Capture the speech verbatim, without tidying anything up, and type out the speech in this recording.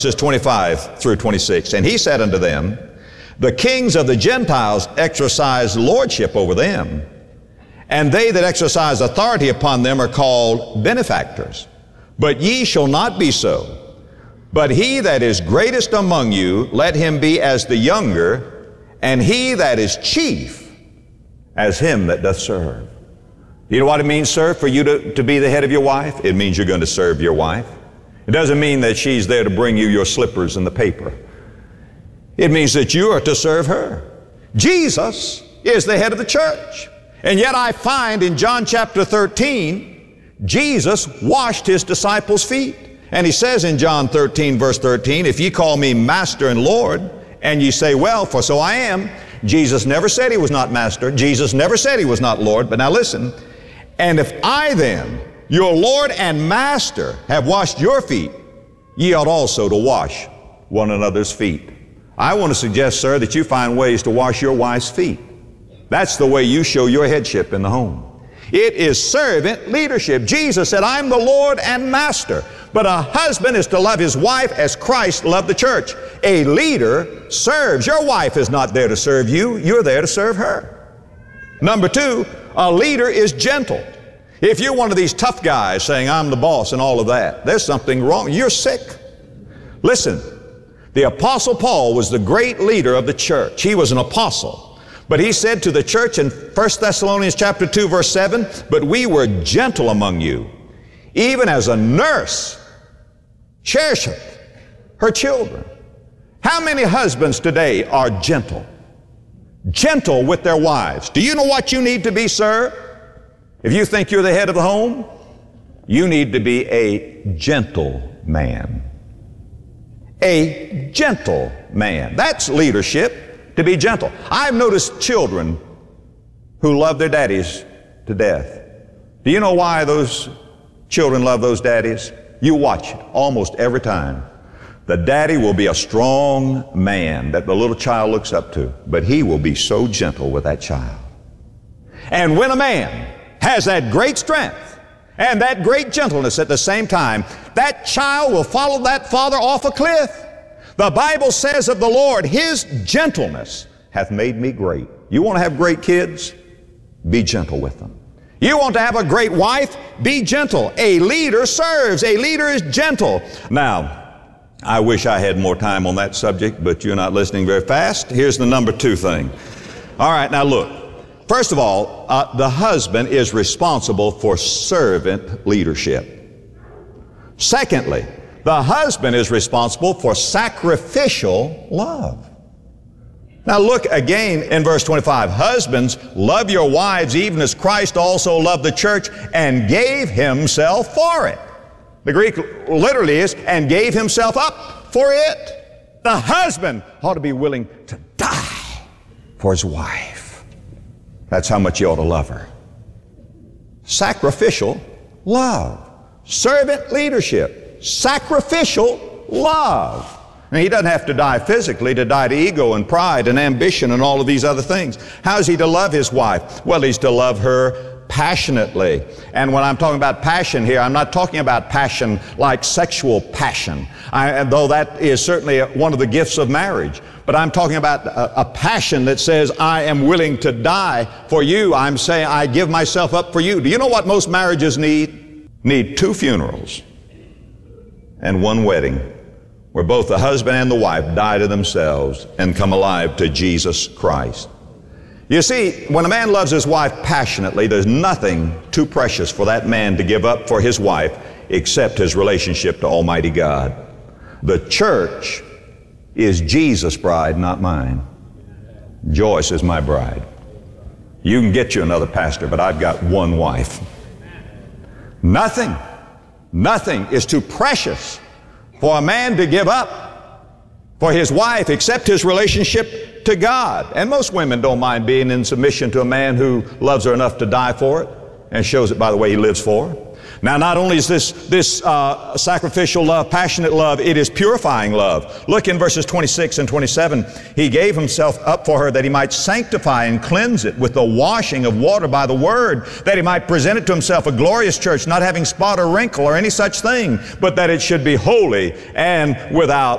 Verses twenty-five through twenty-six. And he said unto them, the kings of the Gentiles exercise lordship over them, and they that exercise authority upon them are called benefactors. But ye shall not be so. But he that is greatest among you, let him be as the younger, and he that is chief as him that doth serve. You know what it means, sir, for you to, to be the head of your wife? It means you're going to serve your wife. It doesn't mean that she's there to bring you your slippers and the paper. It means that you are to serve her. Jesus is the head of the church. And yet I find in John chapter thirteen, Jesus washed his disciples' feet. And he says in John thirteen, verse thirteen, if ye call me master and Lord, and ye say, well, for so I am. Jesus never said he was not master. Jesus never said he was not Lord. But now listen, and if I then, your Lord and Master, have washed your feet, ye ought also to wash one another's feet. I want to suggest, sir, that you find ways to wash your wife's feet. That's the way you show your headship in the home. It is servant leadership. Jesus said, I'm the Lord and Master. But a husband is to love his wife as Christ loved the church. A leader serves. Your wife is not there to serve you. You're there to serve her. Number two, a leader is gentle. If you're one of these tough guys saying, I'm the boss and all of that, there's something wrong. You're sick. Listen, the Apostle Paul was the great leader of the church. He was an apostle. But he said to the church in First Thessalonians chapter two, verse seven, but we were gentle among you, even as a nurse cherisheth her children. How many husbands today are gentle? Gentle with their wives. Do you know what you need to be, sir? If you think you're the head of the home, you need to be a gentle man. A gentle man. That's leadership, to be gentle. I've noticed children who love their daddies to death. Do you know why those children love those daddies? You watch it almost every time. The daddy will be a strong man that the little child looks up to, but he will be so gentle with that child. And when a man has that great strength and that great gentleness at the same time, that child will follow that father off a cliff. The Bible says of the Lord, his gentleness hath made me great. You want to have great kids? Be gentle with them. You want to have a great wife? Be gentle. A leader serves. A leader is gentle. Now, I wish I had more time on that subject, but you're not listening very fast. Here's the number two thing. All right, now look. First of all, uh, the husband is responsible for servant leadership. Secondly, the husband is responsible for sacrificial love. Now look again in verse twenty-five. Husbands, love your wives even as Christ also loved the church and gave himself for it. The Greek literally is, and gave himself up for it. The husband ought to be willing to die for his wife. That's how much you ought to love her. Sacrificial love. Servant leadership. Sacrificial love. Now, he doesn't have to die physically to die to ego and pride and ambition and all of these other things. How is he to love his wife? Well, he's to love her passionately. And when I'm talking about passion here, I'm not talking about passion like sexual passion, I, though that is certainly one of the gifts of marriage. But I'm talking about a, a passion that says, I am willing to die for you. I'm saying, I give myself up for you. Do you know what most marriages need? Need two funerals and one wedding, where both the husband and the wife die to themselves and come alive to Jesus Christ. You see, when a man loves his wife passionately, there's nothing too precious for that man to give up for his wife except his relationship to Almighty God. The church is Jesus' bride, not mine. Joyce is my bride. You can get you another pastor, but I've got one wife. Nothing, nothing is too precious for a man to give up for his wife except his relationship to God. And most women don't mind being in submission to a man who loves her enough to die for it and shows it by the way he lives for her. Now, not only is this, this uh, sacrificial love, passionate love, it is purifying love. Look in verses twenty-six and twenty-seven. He gave himself up for her that he might sanctify and cleanse it with the washing of water by the word, that he might present it to himself a glorious church, not having spot or wrinkle or any such thing, but that it should be holy and without